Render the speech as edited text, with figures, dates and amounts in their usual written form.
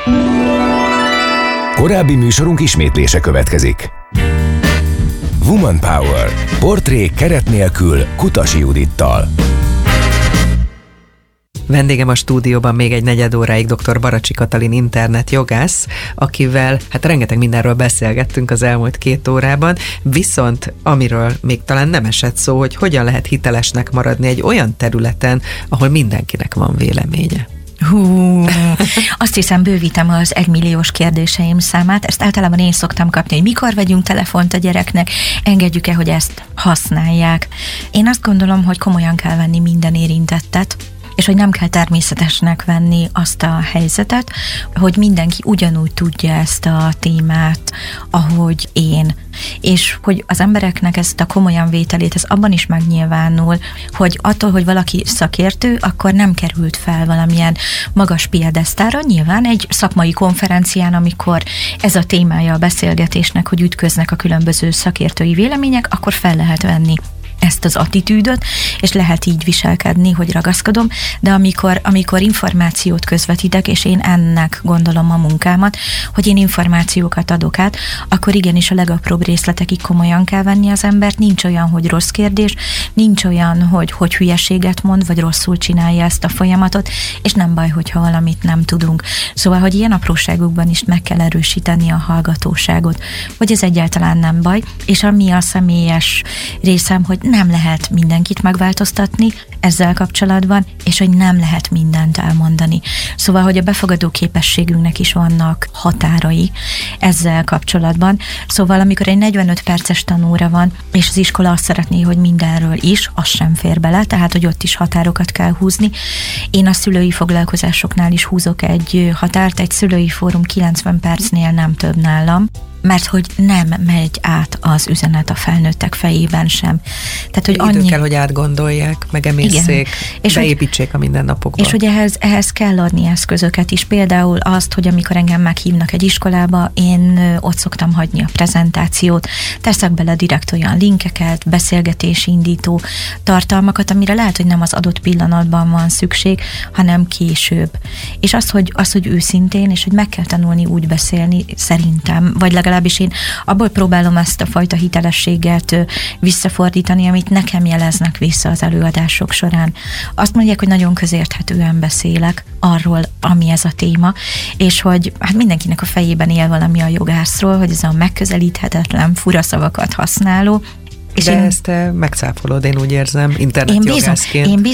Korábbi műsorunk ismétlése következik. Woman Power. Portrék keret nélkül Kutasi Judittal. Vendégem a stúdióban még egy negyed óráig dr. Baracsi Katalin internetjogász, akivel rengeteg mindenről beszélgettünk az elmúlt 2 órában, viszont amiről még talán nem esett szó, hogy hogyan lehet hitelesnek maradni egy olyan területen, ahol mindenkinek van véleménye. Azt hiszem, bővítem az 1 milliós kérdéseim számát. Ezt általában én szoktam kapni, hogy mikor vegyünk telefont a gyereknek, engedjük-e, hogy ezt használják. Én azt gondolom, hogy komolyan kell venni minden érintettet, és hogy nem kell természetesnek venni azt a helyzetet, hogy mindenki ugyanúgy tudja ezt a témát, ahogy én. És hogy az embereknek ezt a komolyan vételét, ez abban is megnyilvánul, hogy attól, hogy valaki szakértő, akkor nem került fel valamilyen magas piedesztára. Nyilván egy szakmai konferencián, amikor ez a témája a beszélgetésnek, hogy ütköznek a különböző szakértői vélemények, akkor fel lehet venni ezt az attitűdöt, és lehet így viselkedni, hogy ragaszkodom, de amikor információt közvetítek, és én ennek gondolom a munkámat, hogy én információkat adok át, akkor igenis a legapróbb részletekig komolyan kell venni az embert, nincs olyan, hogy rossz kérdés, nincs olyan, hogy hülyeséget mond, vagy rosszul csinálja ezt a folyamatot, és nem baj, hogyha valamit nem tudunk. Szóval, hogy ilyen apróságokban is meg kell erősíteni a hallgatóságot, hogy ez egyáltalán nem baj, és ami a személyes részem, hogy nem lehet mindenkit megváltoztatni ezzel kapcsolatban, és hogy nem lehet mindent elmondani. Szóval, hogy a befogadó képességünknek is vannak határai ezzel kapcsolatban. Szóval, amikor egy 45 perces tanóra van, és az iskola azt szeretné, hogy mindenről is, az sem fér bele, tehát, hogy ott is határokat kell húzni. Én a szülői foglalkozásoknál is húzok egy határt, egy szülői fórum 90 percnél nem több nálam, mert hogy nem megy át az üzenet a felnőttek fejében sem. Tehát, hogy idő kell, hogy átgondolják, megemészszék, és beépítsék a mindennapokba. És hogy ehhez kell adni eszközöket is. Például azt, hogy amikor engem meghívnak egy iskolába, én ott szoktam hagyni a prezentációt, teszek bele direkt olyan linkeket, beszélgetési indító tartalmakat, amire lehet, hogy nem az adott pillanatban van szükség, hanem később. És az, hogy őszintén, és hogy meg kell tanulni úgy beszélni, szerintem, vagy legalábbis én abból próbálom ezt a fajta hitelességet visszafordítani, amit nekem jeleznek vissza az előadások során. Azt mondják, hogy nagyon közérthetően beszélek arról, ami ez a téma, és hogy hát mindenkinek a fejében él valami a jogászról, hogy ez a megközelíthetetlen, fura szavakat használó. De ezt te megcáfolod, én úgy érzem, internetjogászként. Én